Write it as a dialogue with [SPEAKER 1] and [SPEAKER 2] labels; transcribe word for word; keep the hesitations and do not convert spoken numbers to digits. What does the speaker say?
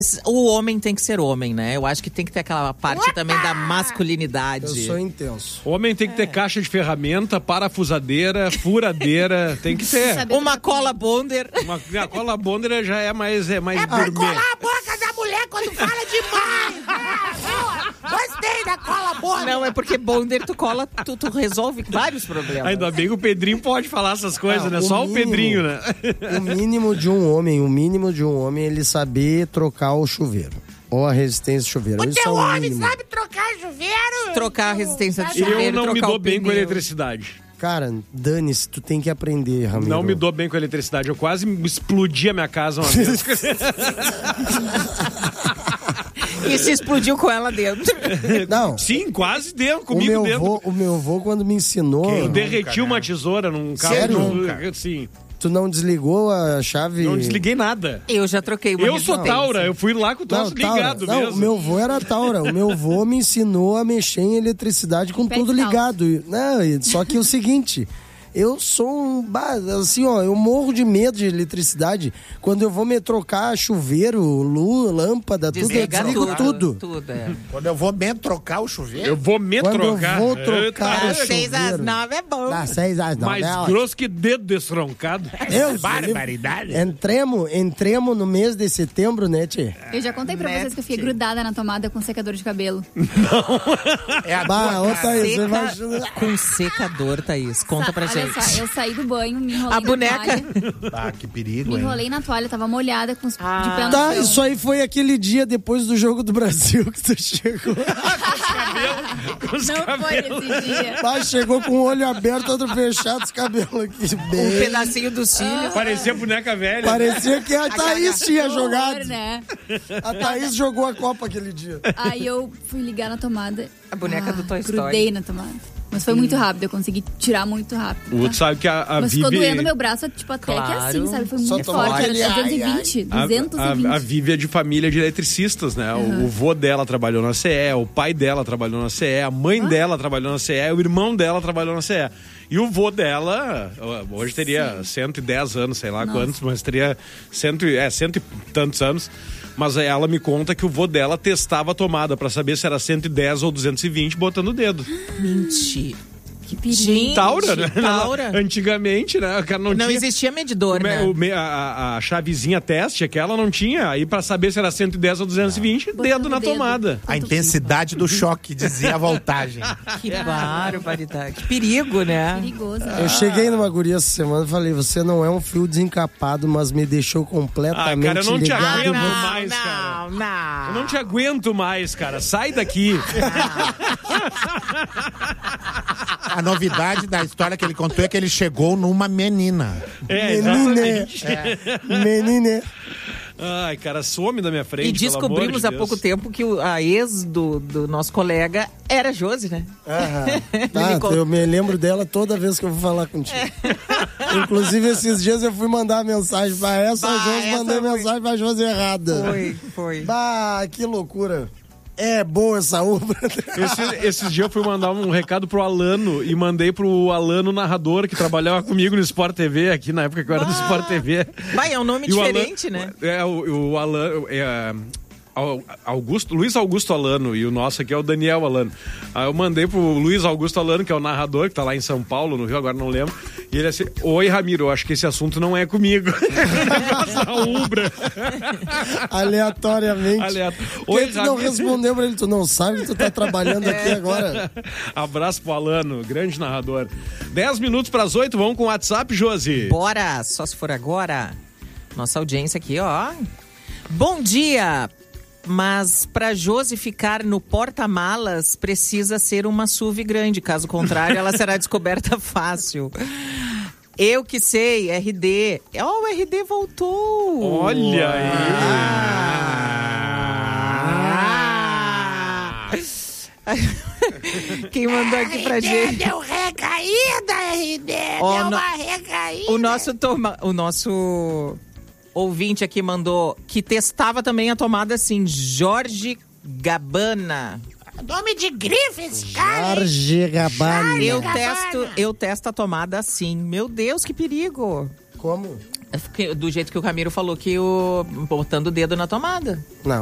[SPEAKER 1] O homem tem que ser homem, né? Eu acho que tem que ter aquela parte Opa! também da masculinidade.
[SPEAKER 2] Eu sou intenso.
[SPEAKER 3] O homem tem que ter é. caixa de ferramenta, parafusadeira, furadeira, tem que ter.
[SPEAKER 1] Uma cola bonder.
[SPEAKER 3] Uma, a cola bonder já é mais é mais
[SPEAKER 4] É pra
[SPEAKER 3] gourmet.
[SPEAKER 4] colar a boca da mulher quando fala demais. É, gostei da cola bonder.
[SPEAKER 1] Não, é porque bonder tu cola, tu, tu resolve vários problemas.
[SPEAKER 3] Ainda bem que o Pedrinho pode falar essas coisas,
[SPEAKER 2] Não,
[SPEAKER 3] né?
[SPEAKER 2] o
[SPEAKER 3] Só
[SPEAKER 2] mínimo,
[SPEAKER 3] o Pedrinho, né?
[SPEAKER 2] O mínimo de um homem, o mínimo de um homem é ele saber trocar o chuveiro. Ou a resistência do chuveiro.
[SPEAKER 4] O
[SPEAKER 2] Isso
[SPEAKER 4] teu
[SPEAKER 2] é o
[SPEAKER 4] homem
[SPEAKER 2] mínimo.
[SPEAKER 4] sabe trocar chuveiro?
[SPEAKER 1] Trocar a resistência do chuveiro.
[SPEAKER 3] Eu não
[SPEAKER 1] trocar
[SPEAKER 3] me dou
[SPEAKER 1] o
[SPEAKER 3] bem
[SPEAKER 1] pneu.
[SPEAKER 3] com eletricidade.
[SPEAKER 2] Cara, dane-se, tu tem que aprender, Ramiro.
[SPEAKER 3] Não me dou bem com eletricidade. Eu quase explodi a minha casa uma vez.
[SPEAKER 1] E se explodiu com ela dentro.
[SPEAKER 2] Não.
[SPEAKER 3] Sim, quase dentro,
[SPEAKER 2] O
[SPEAKER 3] comigo
[SPEAKER 2] meu
[SPEAKER 3] dentro.
[SPEAKER 2] vô, o meu vô, quando me ensinou...
[SPEAKER 3] Eu
[SPEAKER 5] Nunca,
[SPEAKER 3] derreti
[SPEAKER 5] né?
[SPEAKER 3] uma tesoura num carro.
[SPEAKER 2] Sério?
[SPEAKER 3] Nunca. Sim.
[SPEAKER 2] Tu não desligou a chave?
[SPEAKER 3] Não desliguei nada.
[SPEAKER 1] Eu já troquei uma
[SPEAKER 3] Eu sou
[SPEAKER 1] resistência.
[SPEAKER 3] Taura, eu fui lá com o troço
[SPEAKER 2] Taura.
[SPEAKER 3] ligado
[SPEAKER 2] Não,
[SPEAKER 3] mesmo.
[SPEAKER 2] o meu vô era Taura. O meu vô me ensinou a mexer em eletricidade com
[SPEAKER 6] Pé
[SPEAKER 2] tudo
[SPEAKER 6] descalço.
[SPEAKER 2] ligado. Não, e- só que é o seguinte... Eu sou um... ba- Assim, ó, eu morro de medo de eletricidade. Quando eu vou me trocar chuveiro, luz, lâmpada, tudo, eu
[SPEAKER 1] Desliga
[SPEAKER 2] desligo tudo.
[SPEAKER 1] Tudo, é.
[SPEAKER 5] Quando eu vou mesmo trocar o chuveiro.
[SPEAKER 3] Eu vou me
[SPEAKER 2] Quando
[SPEAKER 3] trocar.
[SPEAKER 2] eu vou trocar
[SPEAKER 3] Eita,
[SPEAKER 2] o
[SPEAKER 1] Das seis às
[SPEAKER 2] chuveiro.
[SPEAKER 1] nove é bom.
[SPEAKER 2] Das seis às nove.
[SPEAKER 3] mais
[SPEAKER 2] é ótimo.
[SPEAKER 3] grosso que dedo destroncado.
[SPEAKER 2] Eu,
[SPEAKER 5] Barbaridade.
[SPEAKER 2] Entremos, entremos no mês de setembro, né, tchê?
[SPEAKER 6] Eu já contei pra vocês que eu fiquei
[SPEAKER 1] Nete.
[SPEAKER 6] grudada na tomada com secador de cabelo.
[SPEAKER 5] É a
[SPEAKER 2] Bah,
[SPEAKER 5] tua
[SPEAKER 2] ô,
[SPEAKER 5] cara.
[SPEAKER 2] Thaís, você
[SPEAKER 1] Seca
[SPEAKER 2] imagina...
[SPEAKER 1] com secador, Thaís. Conta pra
[SPEAKER 6] Olha
[SPEAKER 1] gente.
[SPEAKER 6] só, eu saí do banho, me enrolei
[SPEAKER 1] A
[SPEAKER 6] na
[SPEAKER 1] boneca.
[SPEAKER 6] toalha.
[SPEAKER 5] Ah, que perigo,
[SPEAKER 6] Me
[SPEAKER 5] hein?
[SPEAKER 6] enrolei na toalha, tava molhada com os
[SPEAKER 1] Ah.
[SPEAKER 6] de pé no
[SPEAKER 2] Tá,
[SPEAKER 6] chão.
[SPEAKER 2] isso aí foi aquele dia depois do Jogo do Brasil que tu chegou.
[SPEAKER 6] Não foi esse dia.
[SPEAKER 2] Mas chegou com o olho aberto, outro fechado, os cabelos aqui.
[SPEAKER 1] Um
[SPEAKER 2] Bem...
[SPEAKER 1] pedacinho dos cílios.
[SPEAKER 3] Parecia boneca velha.
[SPEAKER 2] Parecia que a Thaís tinha
[SPEAKER 6] Que horror,
[SPEAKER 2] jogado.
[SPEAKER 6] né?
[SPEAKER 2] A Thaís jogou a Copa aquele dia.
[SPEAKER 6] Aí eu fui ligar na tomada.
[SPEAKER 1] A boneca do Toy Story.
[SPEAKER 6] Grudei na tomada. Mas foi muito rápido, eu consegui tirar muito rápido.
[SPEAKER 3] O outro sabe que a, a
[SPEAKER 6] Mas
[SPEAKER 3] Vivi...
[SPEAKER 6] ficou doendo meu braço, tipo, até
[SPEAKER 1] Claro.
[SPEAKER 6] que assim, sabe? Foi
[SPEAKER 2] Só
[SPEAKER 6] muito
[SPEAKER 2] tomar
[SPEAKER 6] forte.
[SPEAKER 2] aquele
[SPEAKER 6] Era
[SPEAKER 2] ai,
[SPEAKER 6] duzentos e vinte.
[SPEAKER 3] A,
[SPEAKER 6] duzentos e vinte.
[SPEAKER 3] a, a Vivi é de família de eletricistas, né? O, o vô dela trabalhou na C E, o pai dela trabalhou na C E, a mãe dela trabalhou na C E, o irmão dela trabalhou na C E. E o vô dela, hoje teria Sim. cento e dez anos, sei lá Nossa. quantos, mas teria cento, é, cento e tantos anos. Mas ela me conta que o vô dela testava a tomada pra saber se era cento e dez ou duzentos e vinte, botando o dedo.
[SPEAKER 1] Mentira.
[SPEAKER 6] Que perigo.
[SPEAKER 1] Gente,
[SPEAKER 3] Taura, né?
[SPEAKER 1] Taura.
[SPEAKER 3] Antigamente, né? O cara não,
[SPEAKER 1] Não
[SPEAKER 3] tinha...
[SPEAKER 1] existia medidor,
[SPEAKER 3] O me-
[SPEAKER 1] né?
[SPEAKER 3] o me- a, a chavezinha teste, aquela não tinha. Aí pra saber se era cento e dez ou duzentos e vinte,
[SPEAKER 6] Botando
[SPEAKER 3] dedo na
[SPEAKER 6] o dedo.
[SPEAKER 3] tomada.
[SPEAKER 5] A intensidade do choque, dizia a voltagem.
[SPEAKER 1] Que barbaridade. Que perigo, né?
[SPEAKER 6] Perigoso.
[SPEAKER 2] Eu cheguei numa guria essa semana e falei, você não é um fio desencapado, mas me deixou completamente
[SPEAKER 3] Ah, cara, eu não te
[SPEAKER 2] ligado.
[SPEAKER 3] aguento
[SPEAKER 2] Você-
[SPEAKER 3] mais, cara.
[SPEAKER 1] Não, não.
[SPEAKER 3] Eu não te aguento mais, cara. Sai daqui.
[SPEAKER 5] A novidade da história que ele contou é que ele chegou numa menina.
[SPEAKER 3] É,
[SPEAKER 2] Menine,
[SPEAKER 3] exatamente.
[SPEAKER 2] menine.
[SPEAKER 3] Ai, cara, some da minha frente.
[SPEAKER 1] E descobrimos
[SPEAKER 3] pelo amor de
[SPEAKER 1] há
[SPEAKER 3] Deus.
[SPEAKER 1] pouco tempo que o- a ex do, do nosso colega era Josi, né?
[SPEAKER 2] Aham.
[SPEAKER 1] Me
[SPEAKER 2] Ah,
[SPEAKER 1] conta.
[SPEAKER 2] eu me lembro dela toda vez que eu vou falar contigo. Inclusive, esses dias eu fui mandar uma mensagem pra essa,
[SPEAKER 1] Bah,
[SPEAKER 2] Josi,
[SPEAKER 1] essa
[SPEAKER 2] mandei
[SPEAKER 1] foi-
[SPEAKER 2] mensagem pra Josi errada.
[SPEAKER 1] Foi, foi.
[SPEAKER 2] Bah, que loucura. É boa essa ubra.
[SPEAKER 3] Esse- esses dias eu fui mandar um recado pro Alano e mandei pro Alano narrador que trabalhava comigo no Sport T V, aqui na época que eu era do Sport T V.
[SPEAKER 1] Vai, é um nome
[SPEAKER 3] E o
[SPEAKER 1] diferente,
[SPEAKER 3] Alan-
[SPEAKER 1] né?
[SPEAKER 3] É, o, o Alano. É, Au- Augusto, Luiz Augusto Alano, e o nosso aqui é o Daniel Alano. Aí eu mandei pro Luiz Augusto Alano, que é o narrador, que tá lá em São Paulo, no Rio, agora não lembro. E ele assim, oi Ramiro, eu acho que esse assunto não é comigo. Essa ubra.
[SPEAKER 2] Aleatoriamente.
[SPEAKER 3] Aleatório.
[SPEAKER 2] Por
[SPEAKER 3] Oi,
[SPEAKER 2] que tu não
[SPEAKER 3] Ramiro.
[SPEAKER 2] respondeu pra ele? Tu não sabe que tu tá trabalhando aqui agora?
[SPEAKER 3] Abraço pro Alano, grande narrador. Dez minutos pras oito, vamos com o WhatsApp, Josi.
[SPEAKER 1] Bora, só se for agora. Nossa audiência aqui, ó. Bom dia! Mas pra Josi ficar no porta-malas, precisa ser uma S U V grande. Caso contrário, ela será descoberta fácil. Eu que sei, R D. Ó, oh, o R D voltou.
[SPEAKER 3] Olha aí.
[SPEAKER 1] Ah. Quem mandou aqui pra gente?
[SPEAKER 4] Deu recaída, R D.
[SPEAKER 1] Ó,
[SPEAKER 4] Deu
[SPEAKER 1] no-
[SPEAKER 4] uma recaída.
[SPEAKER 1] O nosso, toma... o nosso ouvinte aqui mandou que testava também a tomada assim, Jorge Gabana.
[SPEAKER 4] Nome de grife esse cara. hein?
[SPEAKER 2] Jorge Gabbana.
[SPEAKER 1] Eu
[SPEAKER 4] Gabana.
[SPEAKER 1] testo, eu testo a tomada assim. Meu Deus, que perigo.
[SPEAKER 2] Como?
[SPEAKER 1] Do jeito que o Camilo falou, que o botando o dedo na tomada.
[SPEAKER 2] Não.